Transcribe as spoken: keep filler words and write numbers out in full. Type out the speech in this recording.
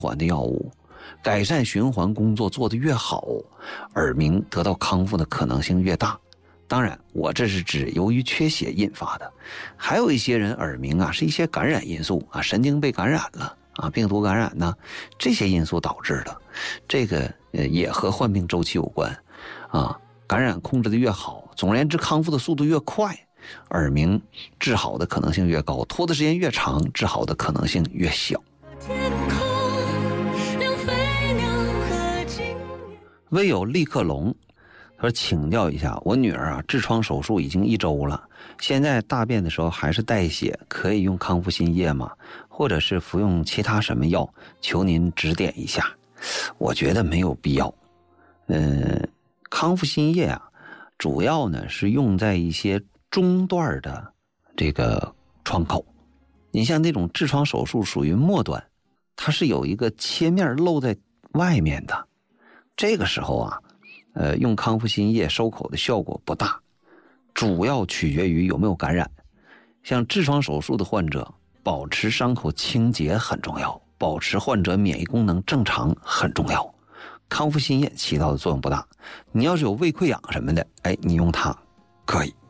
缓的药物，改善循环工作做得越好，耳鸣得到康复的可能性越大。当然，我这是指由于缺血引发的，还有一些人耳鸣啊是一些感染因素啊，神经被感染了啊，病毒感染呢，这些因素导致的，这个呃也和患病周期有关啊。感染控制的越好，总而言之康复的速度越快，耳鸣治好的可能性越高，拖的时间越长，治好的可能性越小。唯有立克隆他说请教一下，我女儿啊痔疮手术已经一周了，现在大便的时候还是带血，可以用康复新液吗？或者是服用其他什么药？求您指点一下。我觉得没有必要。嗯，康复新液啊主要呢是用在一些中段的这个创口，你像那种痔疮手术属于末端，它是有一个切面露在外面的，这个时候啊呃，用康复新液收口的效果不大，主要取决于有没有感染。像痔疮手术的患者，保持伤口清洁很重要，保持患者免疫功能正常很重要。康复新液起到的作用不大，你要是有胃溃疡什么的，哎，你用它可以。